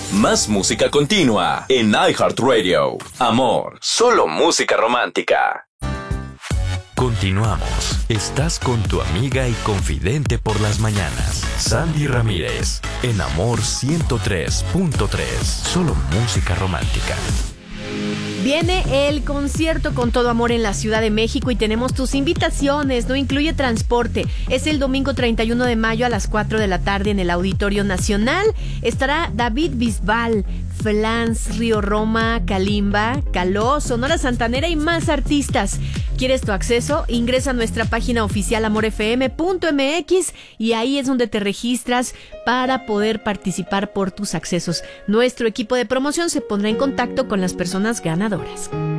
Más música continua en iHeartRadio. Amor, solo música romántica. Continuamos. Estás con tu amiga y confidente por las mañanas, Sandy Ramírez, en Amor 103.3. Solo música romántica. Viene el concierto Con Todo Amor en la Ciudad de México y tenemos tus invitaciones, no incluye transporte. Es el domingo 31 de mayo a las 4 de la tarde en el Auditorio Nacional. Estará David Bisbal, Flans, Río Roma, Kalimba, Caló, Sonora Santanera y más artistas. ¿Quieres tu acceso? Ingresa a nuestra página oficial amorfm.mx y ahí es donde te registras para poder participar por tus accesos. Nuestro equipo de promoción se pondrá en contacto con las personas ganadoras.